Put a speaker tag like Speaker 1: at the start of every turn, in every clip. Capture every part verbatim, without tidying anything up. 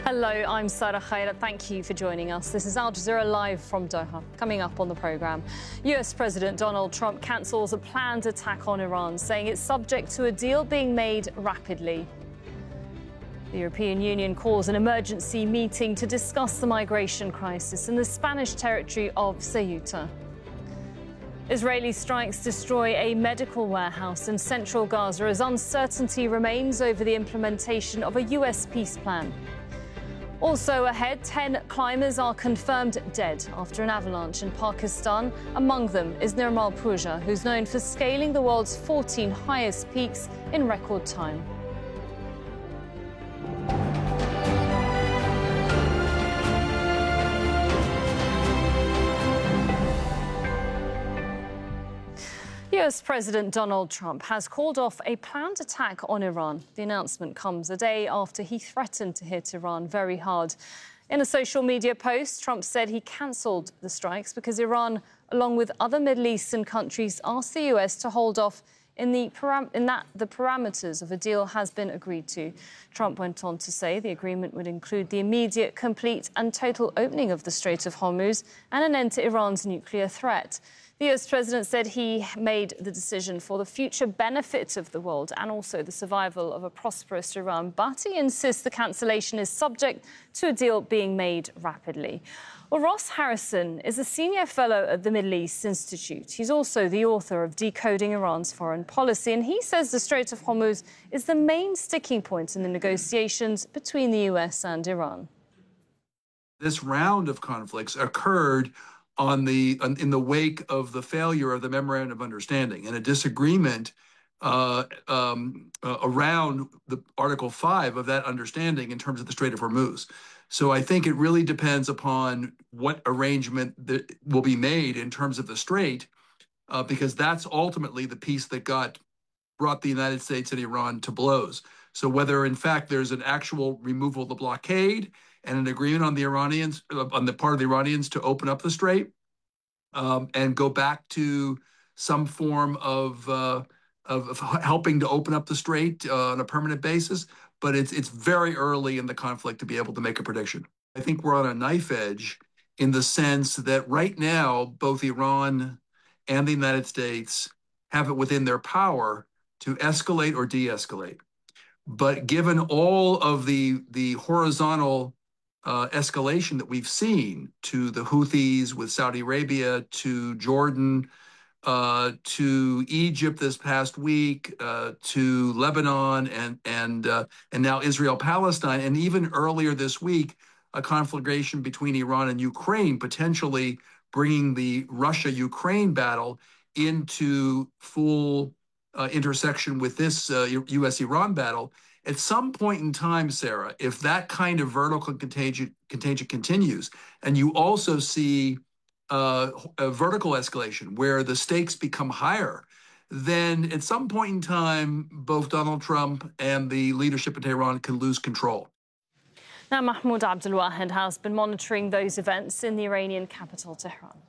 Speaker 1: Hello, I'm Sarah Khairat. Thank you for joining us. This is Al Jazeera Live from Doha. Coming up on the programme, U S President Donald Trump cancels a planned attack on Iran, saying it's subject to a deal being made rapidly. The European Union calls an emergency meeting to discuss the migration crisis in the Spanish territory of Ceuta. Israeli strikes destroy a medical warehouse in central Gaza as uncertainty remains over the implementation of a U S peace plan. Also ahead, ten climbers are confirmed dead after an avalanche in Pakistan. Among them is Nirmal Purja, who's known for scaling the world's fourteen highest peaks in record time. U S President Donald Trump has called off a planned attack on Iran. The announcement comes a day after he threatened to hit Iran very hard. In a social media post, Trump said he cancelled the strikes because Iran, along with other Middle Eastern countries, asked the U S to hold off in, the param- in that the parameters of a deal has been agreed to. Trump went on to say the agreement would include the immediate, complete and total opening of the Strait of Hormuz and an end to Iran's nuclear threat. The U S president said he made the decision for the future benefit of the world and also the survival of a prosperous Iran. But he insists the cancellation is subject to a deal being made rapidly. Well, Ross Harrison is a senior fellow at the Middle East Institute. He's also the author of Decoding Iran's Foreign Policy, and he says the Strait of Hormuz is the main sticking point in the negotiations between the U S and Iran.
Speaker 2: This round of conflicts occurred on the on, in the wake of the failure of the Memorandum of Understanding and a disagreement uh, um, uh, around the Article five of that understanding in terms of the Strait of Hormuz. So I think it really depends upon what arrangement that will be made in terms of the Strait, uh, because that's ultimately the piece that got brought the United States and Iran to blows. So whether, in fact, there's an actual removal of the blockade and an agreement on the Iranians, on the part of the Iranians to open up the Strait um, and go back to some form of, uh, of, of helping to open up the Strait uh, on a permanent basis. But it's it's very early in the conflict to be able to make a prediction. I think we're on a knife edge in the sense that right now, both Iran and the United States have it within their power to escalate or de-escalate. But given all of the, the horizontal uh, escalation that we've seen to the Houthis with Saudi Arabia, to Jordan, uh, to Egypt this past week, uh, to Lebanon, and and uh, and now Israel-Palestine, and even earlier this week, a conflagration between Iran and Ukraine, potentially bringing the Russia-Ukraine battle into full uh, intersection with this uh, U S Iran battle. At some point in time, Sarah, if that kind of vertical contagion, contagion continues, and you also see uh, a vertical escalation where the stakes become higher, then at some point in time, both Donald Trump and the leadership in Tehran can lose control.
Speaker 1: Now, Mahmoud Abdulwahid has been monitoring those events in the Iranian capital, Tehran.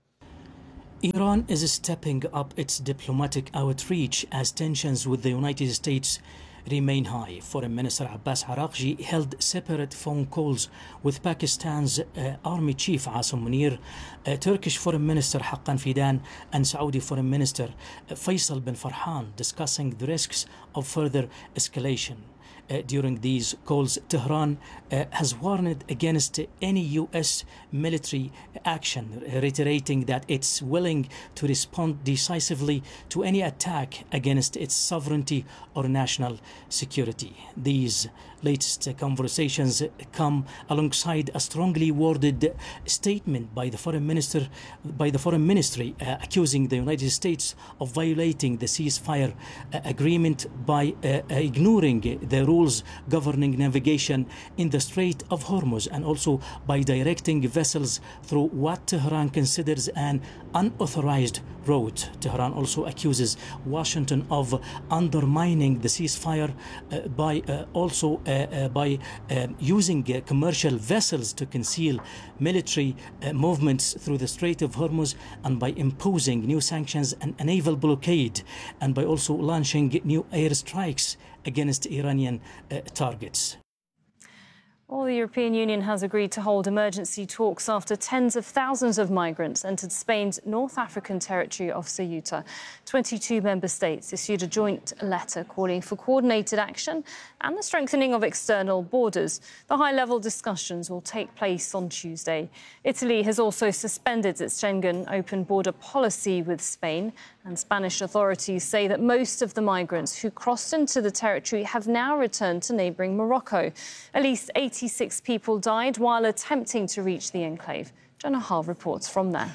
Speaker 3: Iran is stepping up its diplomatic outreach as tensions with the United States remain high. Foreign Minister Abbas Araghchi held separate phone calls with Pakistan's uh, Army Chief Asim Munir, uh, Turkish Foreign Minister Haqqan Fidan, and Saudi Foreign Minister uh, Faisal bin Farhan, discussing the risks of further escalation. Uh, during these calls, Tehran uh, has warned against any U S military action, reiterating that it's willing to respond decisively to any attack against its sovereignty or national security. These latest conversations come alongside a strongly worded statement by the foreign minister, by the foreign ministry, uh, accusing the United States of violating the ceasefire uh, agreement by uh, ignoring the rules governing navigation in the Strait of Hormuz, and also by directing vessels through what Tehran considers an unauthorized route. Tehran also accuses Washington of undermining the ceasefire uh, by uh, also uh, uh, by uh, using uh, commercial vessels to conceal military uh, movements through the Strait of Hormuz, and by imposing new sanctions and a naval blockade, and by also launching new airstrikes against Iranian uh, targets.
Speaker 1: Well, the European Union has agreed to hold emergency talks after tens of thousands of migrants entered Spain's North African territory of Ceuta. twenty-two member states issued a joint letter calling for coordinated action and the strengthening of external borders. The high-level discussions will take place on Tuesday. Italy has also suspended its Schengen open border policy with Spain, and Spanish authorities say that most of the migrants who crossed into the territory have now returned to neighbouring Morocco. At least eighty-six people died while attempting to reach the enclave. Jonah Hull reports from there.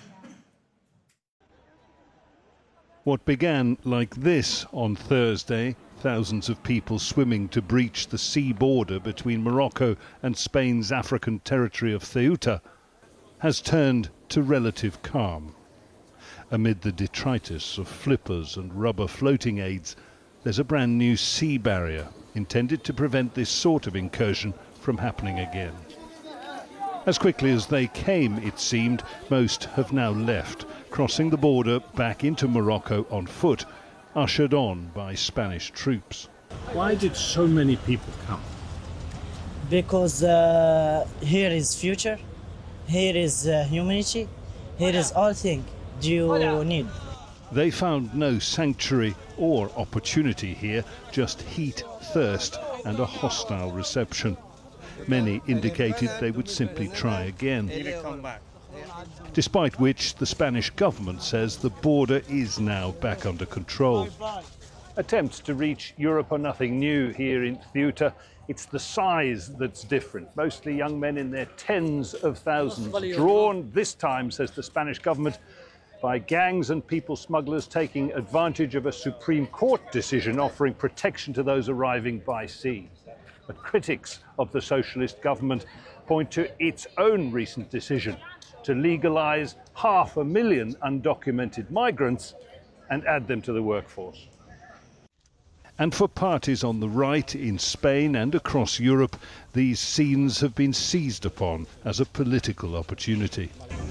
Speaker 4: What began like this on Thursday, thousands of people swimming to breach the sea border between Morocco and Spain's African territory of Ceuta, has turned to relative calm. Amid the detritus of flippers and rubber floating aids, there's a brand new sea barrier intended to prevent this sort of incursion from happening again. As quickly as they came, it seemed, most have now left, crossing the border back into Morocco on foot, ushered on by Spanish troops.
Speaker 5: Why did so many people come?
Speaker 6: Because uh, here is future, here is uh, humanity, here is all things you need.
Speaker 4: They found no sanctuary or opportunity here, just heat, thirst and a hostile reception. Many indicated they would simply try again. Despite which, the Spanish government says the border is now back under control. Attempts to reach Europe are nothing new here in Ceuta. It's the size that's different. Mostly young men in their tens of thousands, drawn this time, says the Spanish government, by gangs and people smugglers taking advantage of a Supreme Court decision offering protection to those arriving by sea. But critics of the socialist government point to its own recent decision to legalise half a million undocumented migrants and add them to the workforce. And for parties on the right in Spain and across Europe, these scenes have been seized upon as a political opportunity.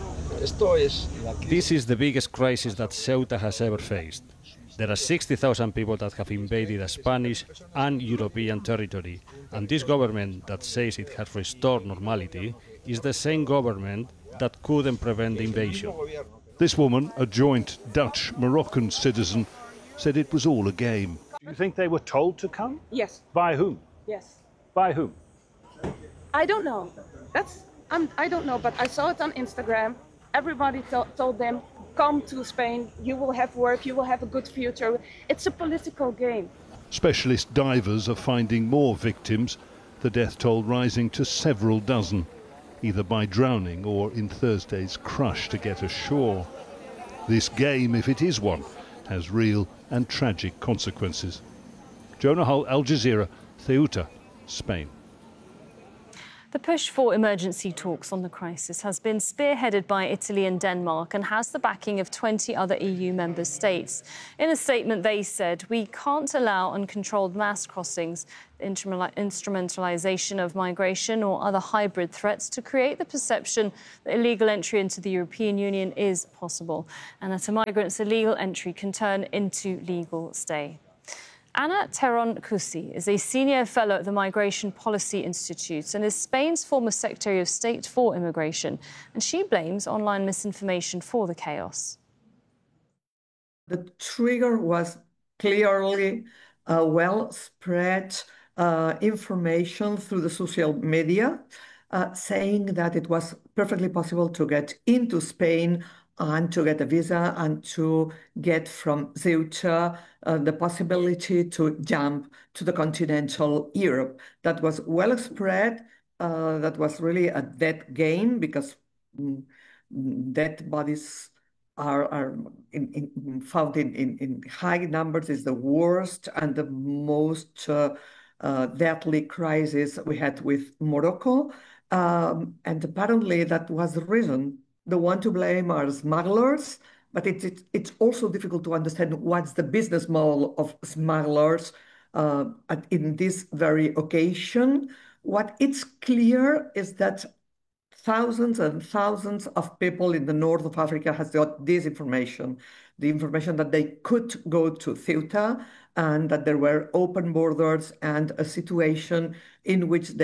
Speaker 7: This is the biggest crisis that Ceuta has ever faced. There are sixty thousand people that have invaded a Spanish and European territory, and this government that says it has restored normality is the same government that couldn't prevent the invasion.
Speaker 4: This woman, a joint Dutch-Moroccan citizen, said it was all a game. Do you think they were told to come?
Speaker 8: Yes.
Speaker 4: By whom?
Speaker 8: Yes.
Speaker 4: By whom?
Speaker 8: I don't know. That's I'm, I don't know, but I saw it on Instagram. Everybody to- told them, come to Spain, you will have work, you will have a good future. It's a political game.
Speaker 4: Specialist divers are finding more victims, the death toll rising to several dozen, either by drowning or in Thursday's crush to get ashore. This game, if it is one, has real and tragic consequences. Jonah Hull, Al Jazeera, Ceuta, Spain.
Speaker 1: The push for emergency talks on the crisis has been spearheaded by Italy and Denmark and has the backing of twenty other E U member states. In a statement, they said, "We can't allow uncontrolled mass crossings, instrumentalization of migration or other hybrid threats to create the perception that illegal entry into the European Union is possible and that a migrant's illegal entry can turn into legal stay." Ana Terron-Cusi is a senior fellow at the Migration Policy Institute and is Spain's former Secretary of State for Immigration, and she blames online misinformation for the chaos.
Speaker 9: The trigger was clearly uh, well-spread uh, information through the social media, uh, saying that it was perfectly possible to get into Spain and to get a visa and to get from Ceuta uh, the possibility to jump to the continental Europe. That was well spread. Uh, that was really a dead game because mm, dead bodies are, are in, in, found in, in, in high numbers. Is the worst and the most uh, uh, deadly crisis we had with Morocco. Um, and apparently that was the reason. The one to blame are smugglers, but it's, it's, it's also difficult to understand what's the business model of smugglers uh, at, in this very occasion. What it's clear is that thousands and thousands of people in the north of Africa has got this information, the information that they could go to Ceuta and that there were open borders and a situation in which they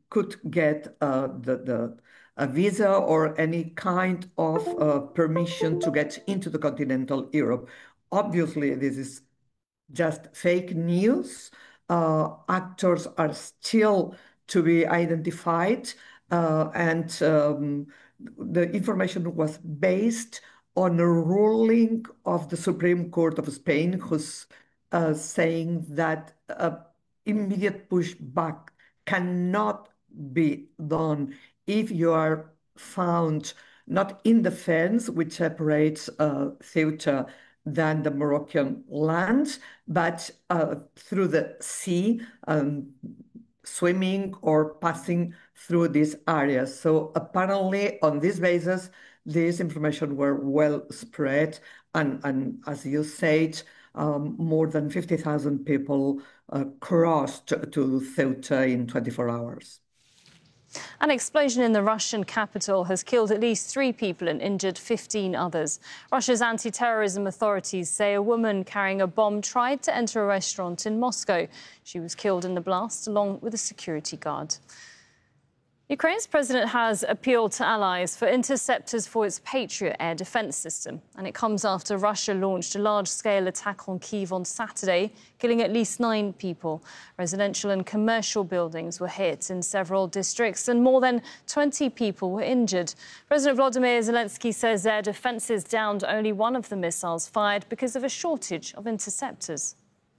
Speaker 9: could get uh, the, the a visa or any kind of uh, permission to get into the continental Europe. Obviously, this is just fake news. Uh, actors are still to be identified, uh, and um, the information was based on a ruling of the Supreme Court of Spain, who's uh, saying that uh, immediate pushback cannot be done if you are found not in the fence which separates uh, Ceuta than the Moroccan land, but uh, through the sea, um, swimming or passing through these areas. So apparently on this basis, this information were well spread. And, and as you said, um, more than fifty thousand people uh, crossed to Ceuta in twenty-four hours.
Speaker 1: An explosion in the Russian capital has killed at least three people and injured fifteen others. Russia's anti-terrorism authorities say a woman carrying a bomb tried to enter a restaurant in Moscow. She was killed in the blast along with a security guard. Ukraine's president has appealed to allies for interceptors for its Patriot air defence system. And it comes after Russia launched a large-scale attack on Kyiv on Saturday, killing at least nine people. Residential and commercial buildings were hit in several districts and more than twenty people were injured. President Volodymyr Zelensky says air defences downed only one of the missiles fired because of a shortage of interceptors.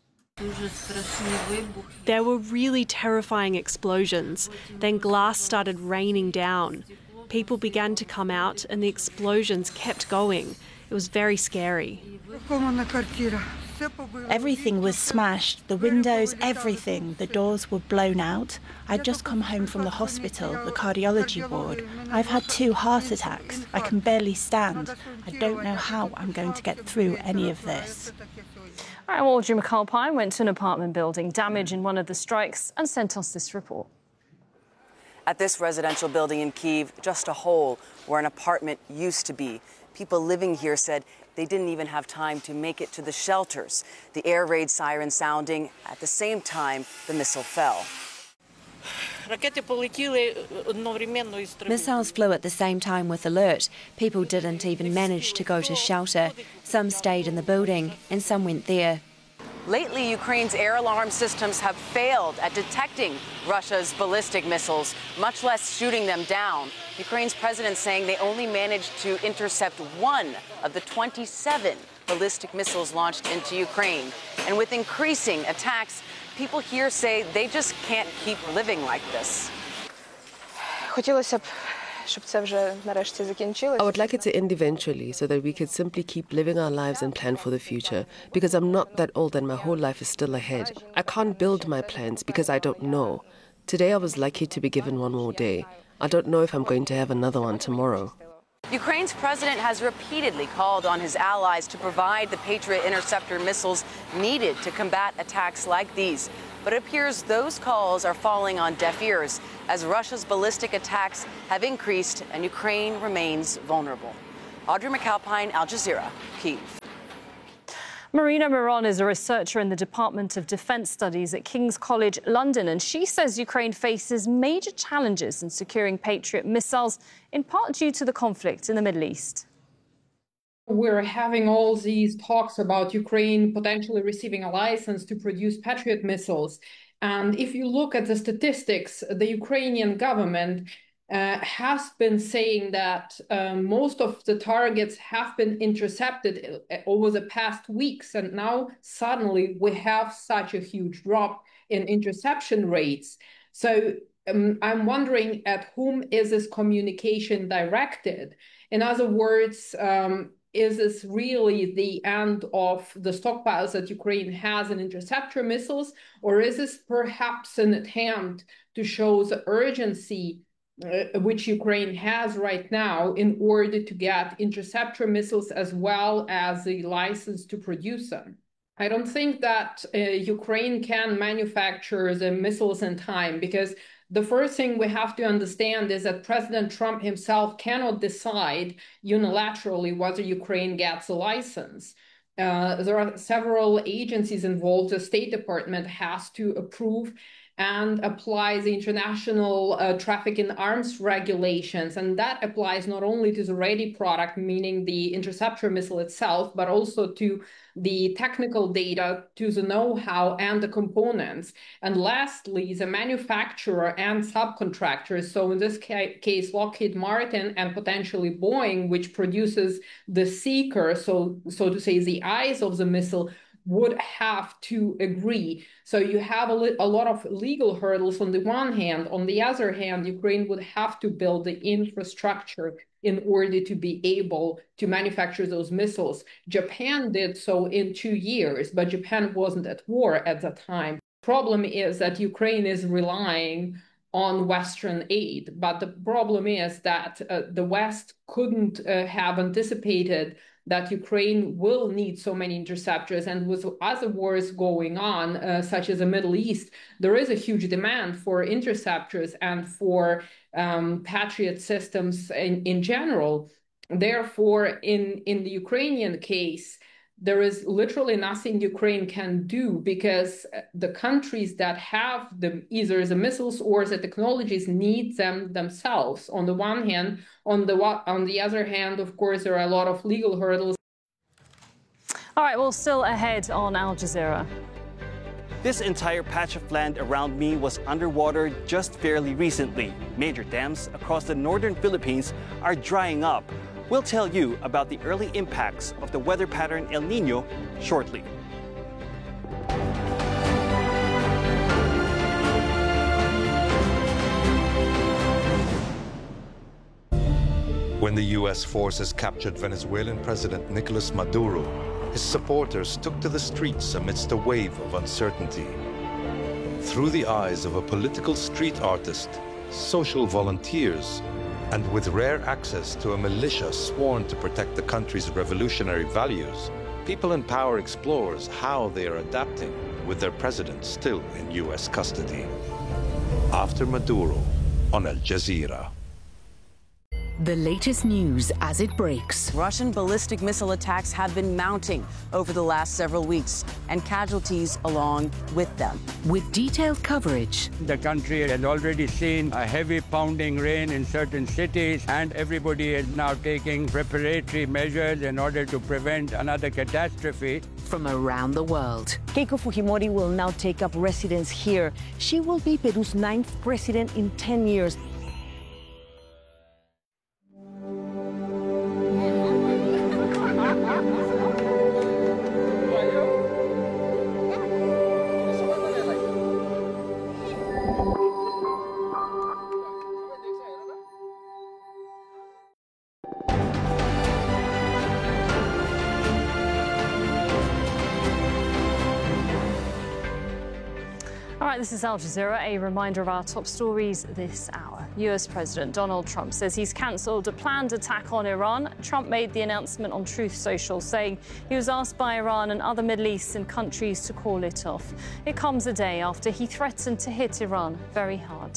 Speaker 10: There were really terrifying explosions. Then glass started raining down. People began to come out and the explosions kept going. It was very scary.
Speaker 11: Everything was smashed, the windows, everything. The doors were blown out. I'd just come home from the hospital, the cardiology ward. I've had two heart attacks. I can barely stand. I don't know how I'm going to get through any of this.
Speaker 1: All right, well, Audrey McAlpine went to an apartment building damaged in one of the strikes and sent us this report.
Speaker 12: At this residential building in Kyiv, just a hole where an apartment used to be. People living here said they didn't even have time to make it to the shelters. The air raid siren sounding. At the same time, the missile fell.
Speaker 13: Missiles flew at the same time with alert. People didn't even manage to go to shelter. Some stayed in the building and some went there.
Speaker 12: Lately, Ukraine's air alarm systems have failed at detecting Russia's ballistic missiles, much less shooting them down. Ukraine's president saying they only managed to intercept one of the twenty-seven ballistic missiles launched into Ukraine. And with increasing attacks, people here say they just can't keep living like this.
Speaker 14: I would like it to end eventually so that we could simply keep living our lives and plan for the future, because I'm not that old and my whole life is still ahead. I can't build my plans because I don't know. Today I was lucky to be given one more day. I don't know if I'm going to have another one tomorrow.
Speaker 12: Ukraine's president has repeatedly called on his allies to provide the Patriot interceptor missiles needed to combat attacks like these. But it appears those calls are falling on deaf ears as Russia's ballistic attacks have increased and Ukraine remains vulnerable. Audrey McAlpine, Al Jazeera, Kyiv.
Speaker 1: Marina Miron is a researcher in the Department of Defence Studies at King's College London, and she says Ukraine faces major challenges in securing Patriot missiles, in part due to the conflict in the Middle East.
Speaker 15: We're having all these talks about Ukraine potentially receiving a license to produce Patriot missiles. And if you look at the statistics, the Ukrainian government uh, has been saying that uh, most of the targets have been intercepted over the past weeks. And now suddenly we have such a huge drop in interception rates. So um, I'm wondering at whom is this communication directed? In other words, um, is this really the end of the stockpiles that Ukraine has in interceptor missiles, or is this perhaps an attempt to show the urgency uh, which Ukraine has right now in order to get interceptor missiles as well as the license to produce them? I don't think that uh, Ukraine can manufacture the missiles in time, because the first thing we have to understand is that President Trump himself cannot decide unilaterally whether Ukraine gets a license. Uh, there are several agencies involved. The State Department has to approve, and applies the international uh, traffic in arms regulations. And that applies not only to the ready product, meaning the interceptor missile itself, but also to the technical data, to the know-how and the components. And lastly, the manufacturer and subcontractors. So in this ca case, Lockheed Martin and potentially Boeing, which produces the seeker, so, so to say, the eyes of the missile, would have to agree. So you have a, a lot of legal hurdles on the one hand. On the other hand, Ukraine would have to build the infrastructure in order to be able to manufacture those missiles. Japan did so in two years, but Japan wasn't at war at the time. Problem is that Ukraine is relying on Western aid, but the problem is that uh, the West couldn't uh, have anticipated that Ukraine will need so many interceptors. And with other wars going on, uh, such as the Middle East, there is a huge demand for interceptors and for um, Patriot systems in, in general. Therefore, in, in the Ukrainian case, there is literally nothing Ukraine can do, because the countries that have the, either the missiles or the technologies need them themselves. On the one hand, on the on the other hand, of course, there are a lot of legal hurdles.
Speaker 1: All right, well, still ahead on Al Jazeera.
Speaker 16: This entire patch of land around me was underwater just fairly recently. Major dams across the northern Philippines are drying up. We'll tell you about the early impacts of the weather pattern El Niño shortly.
Speaker 17: When the U S forces captured Venezuelan President Nicolas Maduro, his supporters took to the streets amidst a wave of uncertainty. Through the eyes of a political street artist, social volunteers, and with rare access to a militia sworn to protect the country's revolutionary values, People in Power explores how they are adapting with their president still in U S custody. After Maduro on Al Jazeera.
Speaker 18: The latest news as it breaks.
Speaker 12: Russian ballistic missile attacks have been mounting over the last several weeks, and casualties along with them.
Speaker 18: With detailed coverage.
Speaker 19: The country has already seen a heavy pounding rain in certain cities, and everybody is now taking preparatory measures in order to prevent another catastrophe.
Speaker 18: From around the world.
Speaker 20: Keiko Fujimori will now take up residence here. She will be Peru's ninth president in ten years.
Speaker 1: This is Al Jazeera. A reminder of our top stories this hour. U S President Donald Trump says he's cancelled a planned attack on Iran. Trump made the announcement on Truth Social, saying he was asked by Iran and other Middle Eastern countries to call it off. It comes a day after he threatened to hit Iran very hard.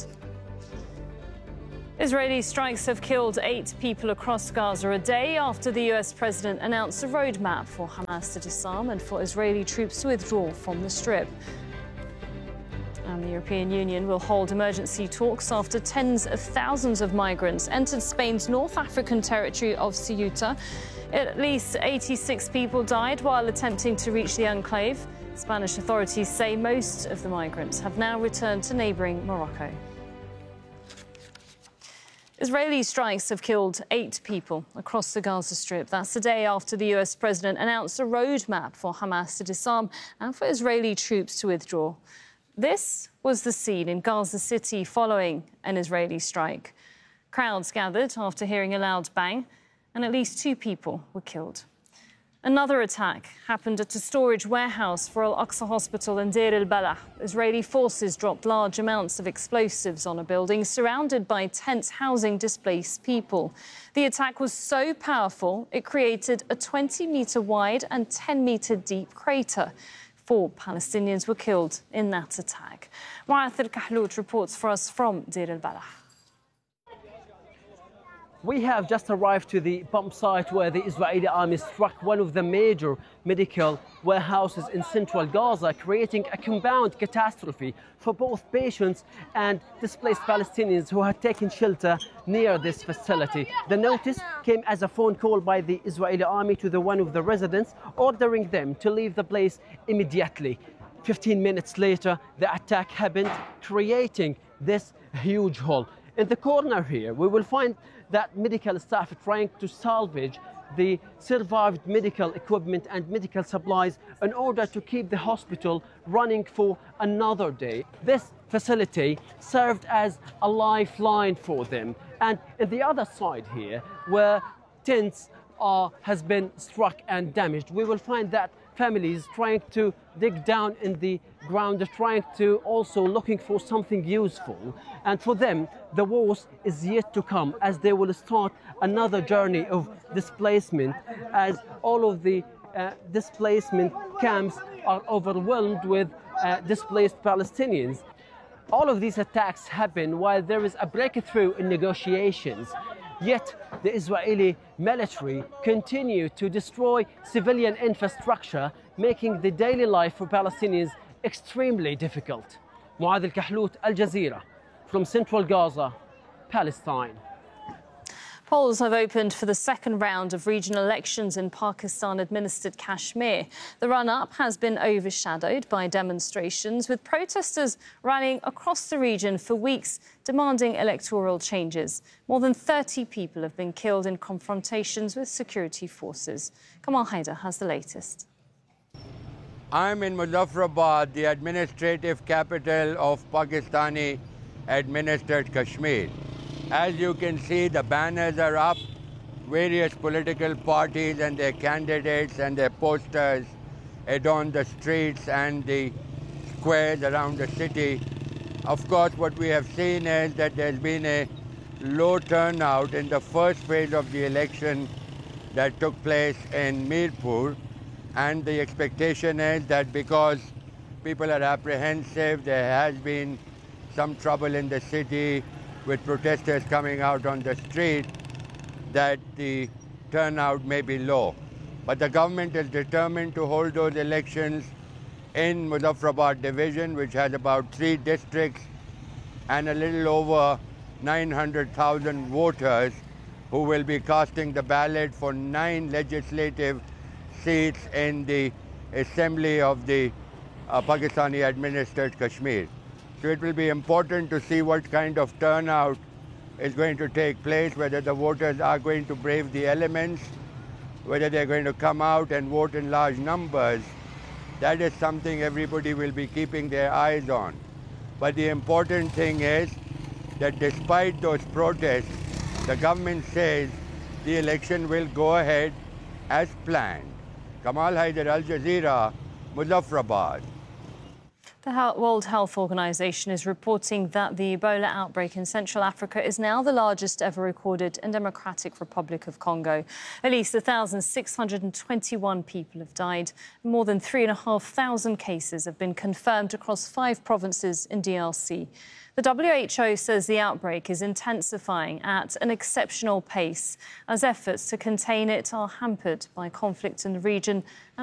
Speaker 1: Israeli strikes have killed eight people across Gaza a day after the U S president announced a roadmap for Hamas to disarm and for Israeli troops to withdraw from the Strip. And the European Union will hold emergency talks after tens of thousands of migrants entered Spain's North African territory of Ceuta. At least eighty-six people died while attempting to reach the enclave. Spanish authorities say most of the migrants have now returned to neighbouring Morocco. Israeli strikes have killed eight people across the Gaza Strip. That's the day after the U S president announced a roadmap for Hamas to disarm and for Israeli troops to withdraw. This was the scene in Gaza City following an Israeli strike. Crowds gathered after hearing a loud bang, and at least two people were killed. Another attack happened at a storage warehouse for Al-Aqsa Hospital in Deir al-Balah. Israeli forces dropped large amounts of explosives on a building surrounded by tents housing displaced people. The attack was so powerful, it created a twenty metre wide and ten metre deep crater. Four Palestinians were killed in that attack. Mu'ath al-Kahlout reports for us from Deir al-Balah.
Speaker 21: We have just arrived to the bomb site where the Israeli army struck one of the major medical warehouses in central Gaza, creating a compound catastrophe for both patients and displaced Palestinians who had taken shelter near this facility. The notice came as a phone call by the Israeli army to the one of the residents, ordering them to leave the place immediately. fifteen minutes later, the attack happened, creating this huge hole. In the corner here, we will find that medical staff trying to salvage the survived medical equipment and medical supplies in order to keep the hospital running for another day. This facility served as a lifeline for them. And in the other side here, where tents are, has been struck and damaged, we will find that families trying to dig down in the ground, trying to also looking for something useful. And for them, the worst is yet to come, as they will start another journey of displacement, as all of the uh, displacement camps are overwhelmed with uh, displaced Palestinians. All of these attacks happen while there is a breakthrough in negotiations. Yet the Israeli military continue to destroy civilian infrastructure, making the daily life for Palestinians extremely difficult. Muad Al-Kahlout, Al Jazeera, from central Gaza, Palestine.
Speaker 1: Polls have opened for the second round of regional elections in Pakistan-administered Kashmir. The run-up has been overshadowed by demonstrations, with protesters rallying across the region for weeks, demanding electoral changes. More than thirty people have been killed in confrontations with security forces. Kamal Haider has the latest.
Speaker 19: I'm in Muzaffarabad, the administrative capital of Pakistani-administered Kashmir. As you can see, the banners are up, various political parties and their candidates and their posters adorn the streets and the squares around the city. Of course, what we have seen is that there's been a low turnout in the first phase of the election that took place in Mirpur, and the expectation is that because people are apprehensive, there has been some trouble in the city with protesters coming out on the street, that the turnout may be low. But the government is determined to hold those elections in Muzaffarabad division, which has about three districts and a little over nine hundred thousand voters who will be casting the ballot for nine legislative seats in the assembly of the uh, Pakistani-administered Kashmir. So it will be important to see what kind of turnout is going to take place, whether the voters are going to brave the elements, whether they're going to come out and vote in large numbers. That is something everybody will be keeping their eyes on. But the important thing is that despite those protests, the government says the election will go ahead as planned. Kamal Haider, Al Jazeera, Muzaffarabad.
Speaker 1: The World Health Organization is reporting that the Ebola outbreak in Central Africa is now the largest ever recorded in Democratic Republic of Congo. At least one thousand six hundred twenty-one people have died. More than three thousand five hundred cases have been confirmed across five provinces in D R C. The W H O says the outbreak is intensifying at an exceptional pace as efforts to contain it are hampered by conflict in the region and